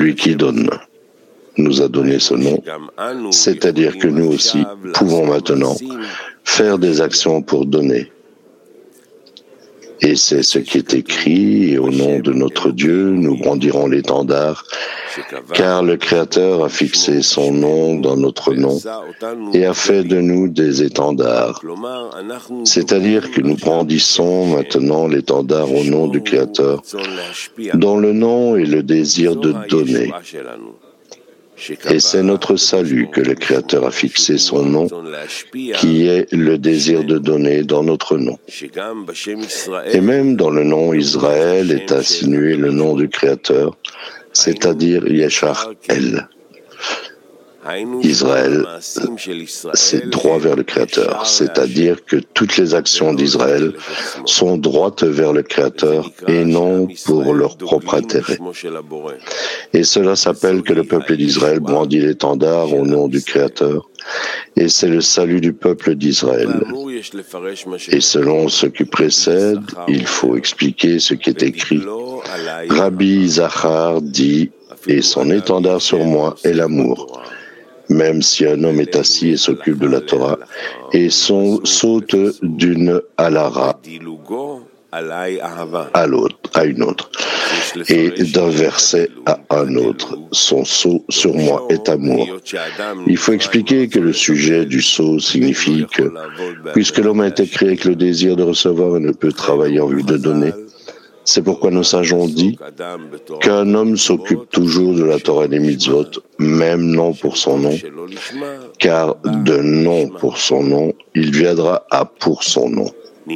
celui qui donne nous a donné ce nom, c'est-à-dire que nous aussi pouvons maintenant faire des actions pour donner. Et c'est ce qui est écrit, et au nom de notre Dieu, nous brandirons l'étendard, car le Créateur a fixé son nom dans notre nom et a fait de nous des étendards. C'est-à-dire que nous brandissons maintenant l'étendard au nom du Créateur, dont le nom est le désir de donner. Et c'est notre salut que le Créateur a fixé son nom, qui est le désir de donner dans notre nom. Et même dans le nom Israël est insinué le nom du Créateur, c'est-à-dire Yeshar El. Israël, c'est droit vers le Créateur, c'est-à-dire que toutes les actions d'Israël sont droites vers le Créateur et non pour leur propre intérêt. Et cela s'appelle que le peuple d'Israël brandit l'étendard au nom du Créateur, et c'est le salut du peuple d'Israël. Et selon ce qui précède, il faut expliquer ce qui est écrit. Rabbi Zachar dit, et son étendard sur moi est l'amour. Même si un homme est assis et s'occupe de la Torah, et saute d'une halara à une autre, et d'un verset à un autre, son saut sur moi est amour. Il faut expliquer que le sujet du saut signifie que, puisque l'homme a été créé avec le désir de recevoir et ne peut travailler en vue de donner, c'est pourquoi nos sages ont dit qu'un homme s'occupe toujours de la Torah et des mitzvot, même non pour son nom, car de non pour son nom, il viendra à pour son nom.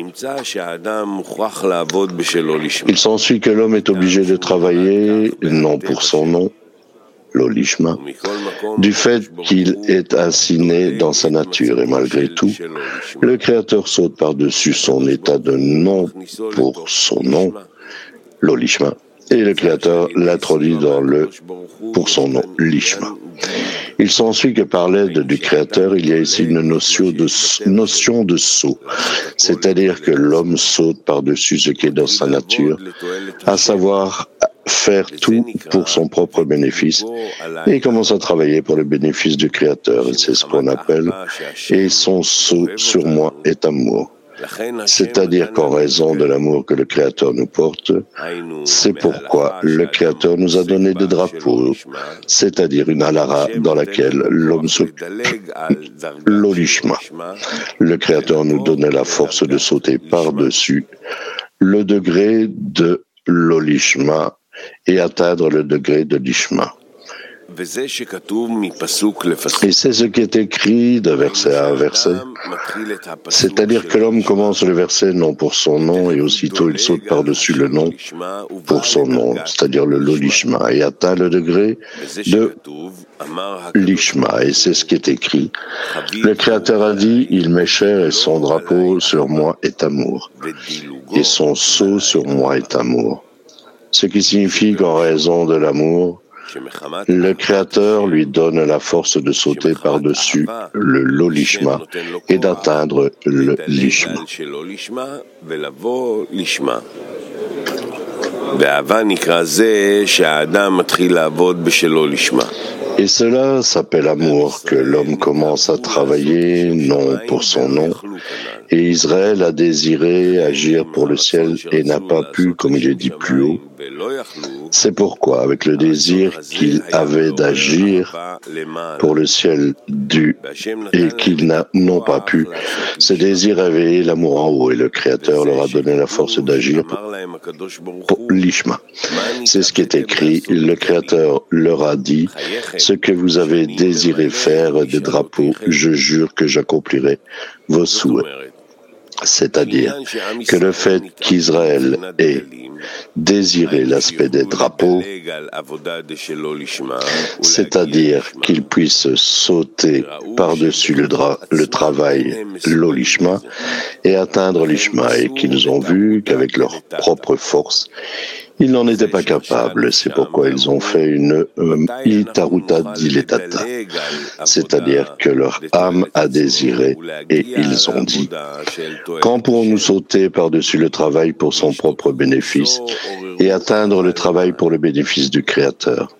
Il s'ensuit que l'homme est obligé de travailler, non pour son nom, l'olishma, du fait qu'il est ainsi né dans sa nature. Et malgré tout, le Créateur saute par-dessus son état de non pour son nom, l'olishma, et le Créateur l'introduit dans le pour son nom, l'ishma. Il s'ensuit que par l'aide du Créateur, il y a ici une notion de saut, c'est-à-dire que l'homme saute par-dessus ce qui est dans sa nature, à savoir faire tout pour son propre bénéfice, et il commence à travailler pour le bénéfice du Créateur. Et c'est ce qu'on appelle « et son saut sur moi est amour ». C'est-à-dire qu'en raison de l'amour que le Créateur nous porte, c'est pourquoi le Créateur nous a donné des drapeaux, c'est-à-dire une halara dans laquelle l'homme s'occupe, l'olishma. Le Créateur nous donnait la force de sauter par-dessus le degré de l'olishma et atteindre le degré de l'ishma. Et c'est ce qui est écrit de verset à verset. C'est-à-dire que l'homme commence le verset non pour son nom et aussitôt il saute par-dessus le nom pour son nom, c'est-à-dire le l'olishma, et atteint le degré de l'ishma. Et c'est ce qui est écrit. Le Créateur a dit, il m'est cher et son drapeau sur moi est amour. Et son sceau sur moi est amour. Ce qui signifie qu'en raison de l'amour, le Créateur lui donne la force de sauter par-dessus le l'olishma et d'atteindre le l'ishma. Et cela s'appelle amour, que l'homme commence à travailler non pour son nom. Et Israël a désiré agir pour le ciel et n'a pas pu, comme il est dit plus haut. C'est pourquoi, avec le désir qu'il avait d'agir pour le ciel et qu'ils n'ont pas pu, ce désir a éveillé l'amour en haut et le Créateur leur a donné la force d'agir pour l'ishma. C'est ce qui est écrit. Le Créateur leur a dit, ce que vous avez désiré faire des drapeaux, je jure que j'accomplirai vos souhaits. C'est-à-dire que le fait qu'Israël ait désiré l'aspect des drapeaux, c'est-à-dire qu'il puisse sauter par-dessus le travail, l'olishma, et atteindre l'ishma, et qu'ils ont vu qu'avec leur propre force, ils n'en étaient pas capables. C'est pourquoi ils ont fait une itaruta diletata, c'est-à-dire que leur âme a désiré, et ils ont dit, quand pourrons-nous sauter par-dessus le travail pour son propre bénéfice et atteindre le travail pour le bénéfice du Créateur?